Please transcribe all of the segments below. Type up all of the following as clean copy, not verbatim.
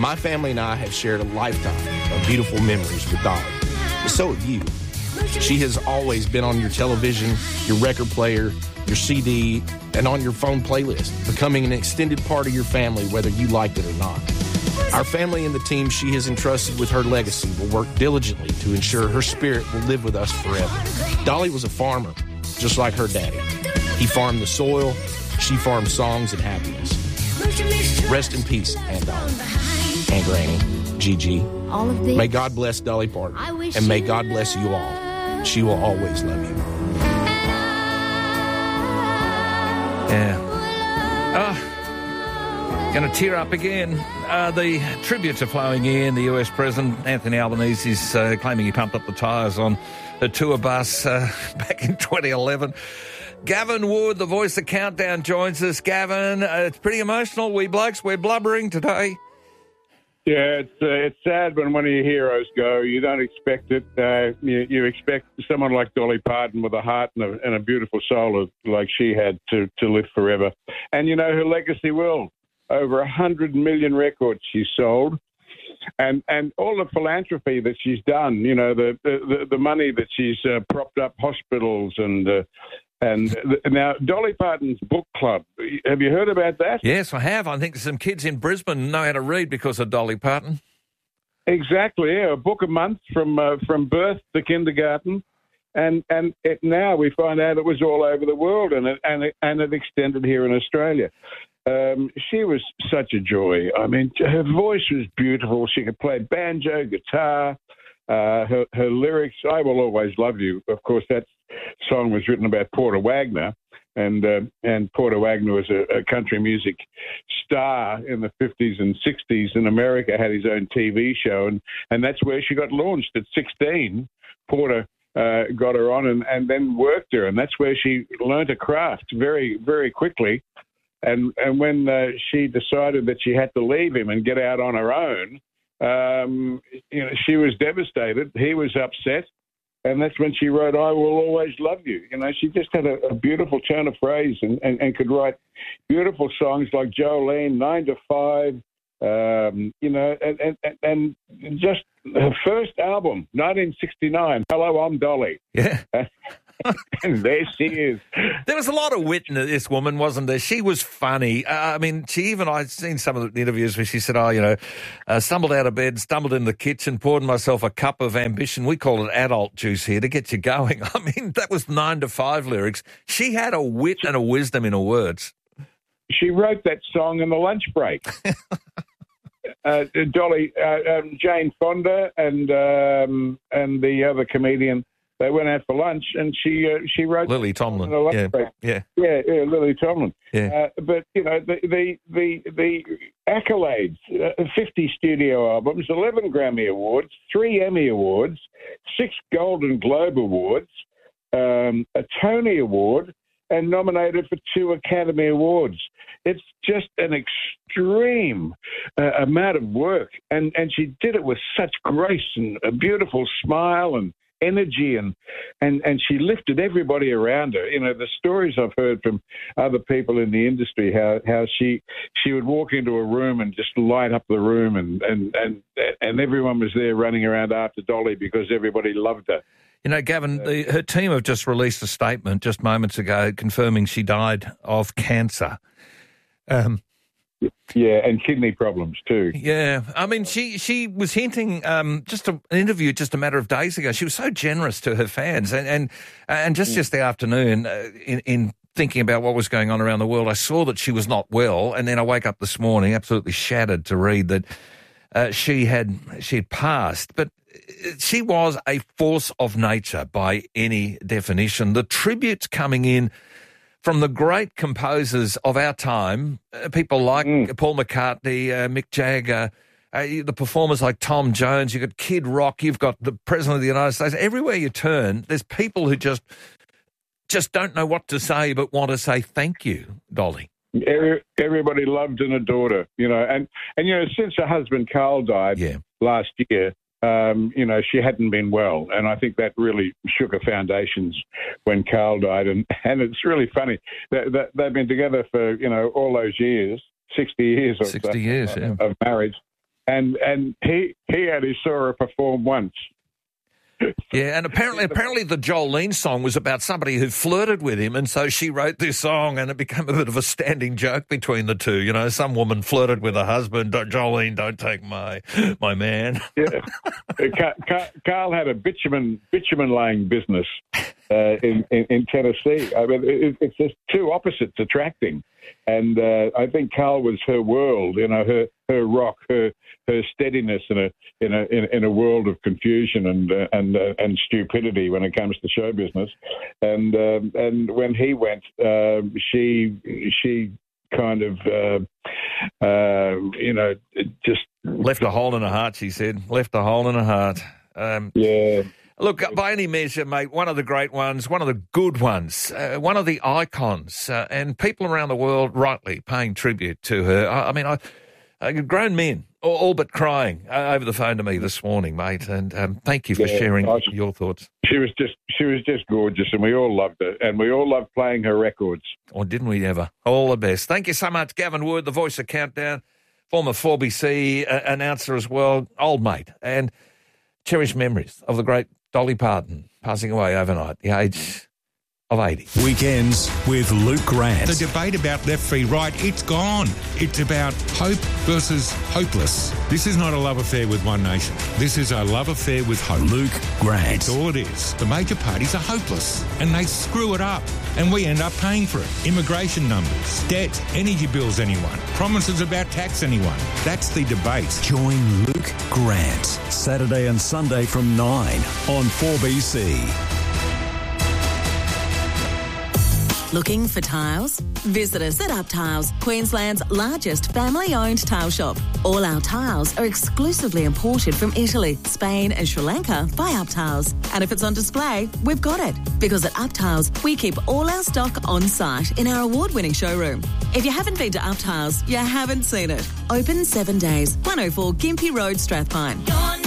My family and I have shared a lifetime of beautiful memories with Dolly. But so have you. She has always been on your television, your record player, your CD, and on your phone playlist, becoming an extended part of your family, whether you liked it or not. Our family and the team she has entrusted with her legacy will work diligently to ensure her spirit will live with us forever. Dolly was a farmer, just like her daddy. He farmed the soil, she farmed songs and happiness. Rest in peace, Aunt Dolly, Aunt Granny, Gigi. May God bless Dolly Parton, and may God bless you all. She will always love you. Yeah. Going to tear up again. The tributes are flowing in. The US President, Anthony Albanese, is claiming he pumped up the tyres on a tour bus back in 2011. Gavin Wood, the voice of Countdown, joins us. Gavin, it's pretty emotional. We blokes, we're blubbering today. Yeah, it's sad when one of your heroes go. You don't expect it. You expect someone like Dolly Parton with a heart and a beautiful soul like she had to live forever. And, you know, her legacy will. Over 100 million records she's sold. And all the philanthropy that she's done, you know, the money that she's propped up hospitals and now Dolly Parton's book club. Have you heard about that? Yes, I have. I think some kids in Brisbane know how to read because of Dolly Parton. Exactly. Yeah, a book a month from birth to kindergarten, and now we find out it was all over the world, and it extended here in Australia. She was such a joy. I mean, her voice was beautiful. She could play banjo, guitar. Her lyrics, "I Will Always Love You." Of course, that song was written about Porter Wagner, and Porter Wagner was a country music star in the 50s and 60s in America, had his own TV show, and that's where she got launched at 16. Porter got her on and then worked her, and that's where she learned a craft very, very quickly. And when she decided that she had to leave him and get out on her own, you know, she was devastated. He was upset. And that's when she wrote, "I Will Always Love You." You know, she just had a beautiful turn of phrase and could write beautiful songs like Jolene, 9 to 5, you know, and just her first album, 1969, "Hello, I'm Dolly." Yeah. And there she is. There was a lot of wit in this woman, wasn't there? She was funny. I mean, I'd seen some of the interviews where she said, stumbled out of bed, stumbled in the kitchen, poured myself a cup of ambition. We call it adult juice here to get you going. I mean, that was 9 to 5 lyrics. She had a wit and a wisdom in her words. She wrote that song in the lunch break. Dolly, Jane Fonda and the other comedian, they went out for lunch, and she wrote Lily Tomlin. Yeah, Lily Tomlin. Yeah. But you know the accolades: 50 studio albums, 11 Grammy Awards, 3 Emmy Awards, 6 Golden Globe Awards, a Tony Award, and nominated for 2 Academy Awards. It's just an extreme amount of work, and she did it with such grace and a beautiful smile and energy, and she lifted everybody around her. You know, the stories I've heard from other people in the industry, how she would walk into a room and just light up the room, and everyone was there running around after Dolly because everybody loved her. You know, Gavin, her team have just released a statement just moments ago confirming she died of cancer. Yeah, and kidney problems too. Yeah, I mean, she was hinting an interview just a matter of days ago. She was so generous to her fans, and just the afternoon in thinking about what was going on around the world, I saw that she was not well, and then I wake up this morning absolutely shattered to read that she had passed, but. She was a force of nature by any definition. The tributes coming in from the great composers of our time, people like Paul McCartney, Mick Jagger, the performers like Tom Jones, you've got Kid Rock, you've got the President of the United States. Everywhere you turn, there's people who just don't know what to say but want to say thank you, Dolly. Everybody loved and adored her, you know. And you know, since her husband Carl died last year, you know, she hadn't been well, and I think that really shook her foundations when Carl died. And it's really funny that they've been together for, you know, all those years, 60 years or 60 years of marriage. and he only saw her perform once. Yeah, and apparently the Jolene song was about somebody who flirted with him, and so she wrote this song, and it became a bit of a standing joke between the two. You know, some woman flirted with her husband. Jolene, don't take my man. Yeah, Carl had a bitumen laying business in Tennessee. I mean, it's just two opposites attracting, and I think Carl was her world. You know, her rock, her steadiness in a world of confusion and stupidity when it comes to show business. And when he went, she kind of just left a hole in her heart. She said, left a hole in her heart. Yeah. Look, by any measure, mate, one of the great ones, one of the good ones, one of the icons, and people around the world rightly paying tribute to her. I mean, grown men, all but crying over the phone to me this morning, mate, and thank you for sharing your thoughts. She was just gorgeous, and we all loved her, and we all loved playing her records. Or didn't we ever? All the best. Thank you so much, Gavin Wood, the voice of Countdown, former 4BC announcer as well, old mate, and cherished memories of the great Dolly Parton passing away overnight at the age of 80. Weekends with Luke Grant. The debate about left v right, it's gone. It's about hope versus hopeless. This is not a love affair with one nation. This is a love affair with hope. Luke Grant. That's all it is. The major parties are hopeless and they screw it up and we end up paying for it. Immigration numbers, debt, energy bills anyone, promises about tax anyone. That's the debate. Join Luke Grant Saturday and Sunday from 9 on 4BC. Looking for tiles? Visit us at Up Tiles, Queensland's largest family-owned tile shop. All our tiles are exclusively imported from Italy, Spain and Sri Lanka by Up Tiles. And if it's on display, we've got it. Because at Up Tiles, we keep all our stock on site in our award-winning showroom. If you haven't been to Up Tiles, you haven't seen it. Open 7 days, 104 Gympie Road, Strathpine.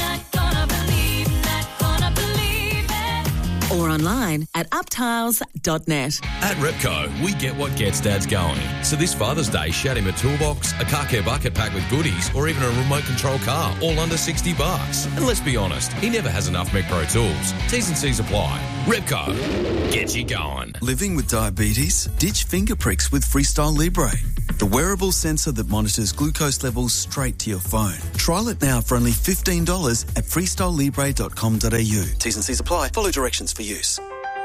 Or online at uptiles.net. At Repco, we get what gets dads going. So this Father's Day, shout him a toolbox, a car care bucket packed with goodies, or even a remote control car, all under $60. And let's be honest, he never has enough MecPro tools. T's and C's apply. Repco, get you going. Living with diabetes? Ditch finger pricks with Freestyle Libre, the wearable sensor that monitors glucose levels straight to your phone. Trial it now for only $15 at freestylelibre.com.au. T's and C's apply. Follow directions for use.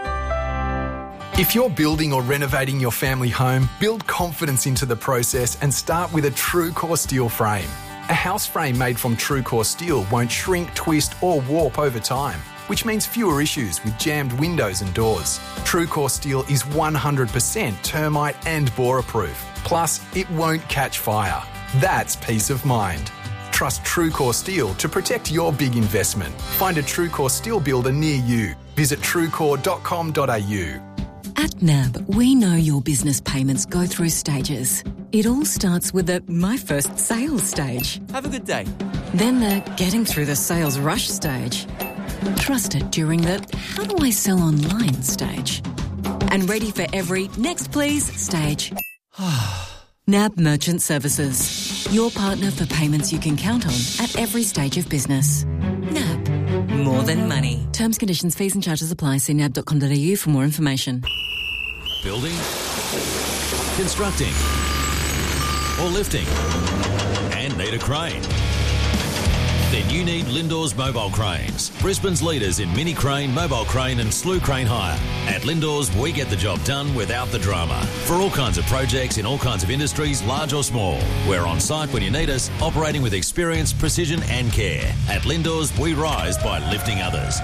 If you're building or renovating your family home, build confidence into the process and start with a TrueCore steel frame. A house frame made from TrueCore steel won't shrink, twist or warp over time, which means fewer issues with jammed windows and doors. TrueCore steel is 100% termite and borer-proof. Plus, it won't catch fire. That's peace of mind. Trust TrueCore Steel to protect your big investment. Find a TrueCore Steel builder near you. Visit truecore.com.au. At NAB, we know your business payments go through stages. It all starts with the My First Sales stage. Have a good day. Then the Getting Through the Sales Rush stage. Trusted during the How do I sell online stage. And ready for every Next Please stage. NAB Merchant Services. Your partner for payments you can count on at every stage of business. NAB. More than money. Terms, conditions, fees and charges apply. See nab.com.au for more information. Building, constructing, or lifting, and need a crane? Then you need Lindor's Mobile Cranes, Brisbane's leaders in mini crane, mobile crane and slew crane hire. At Lindor's, we get the job done without the drama. For all kinds of projects in all kinds of industries, large or small. We're on site when you need us, operating with experience, precision and care. At Lindor's, we rise by lifting others.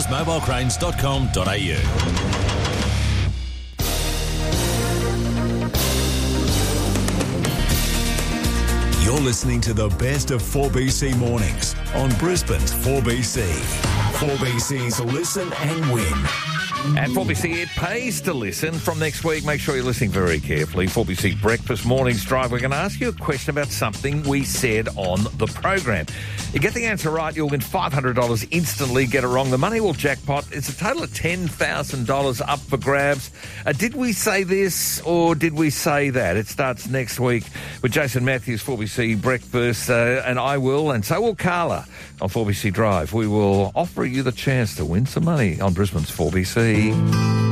lindorsmobilecranes.com.au. You're listening to the best of 4BC mornings on Brisbane's 4BC. 4BC's Listen and Win. And 4BC, it pays to listen. From next week, make sure you're listening very carefully. 4BC Breakfast Mornings Drive. We're going to ask you a question about something we said on the program. You get the answer right, you'll win $500 instantly. Get it wrong, the money will jackpot. It's a total of $10,000 up for grabs. Did we say this or did we say that? It starts next week with Jason Matthews, 4BC Breakfast, and I will, and so will Carla on 4BC Drive. We will offer you the chance to win some money on Brisbane's 4BC.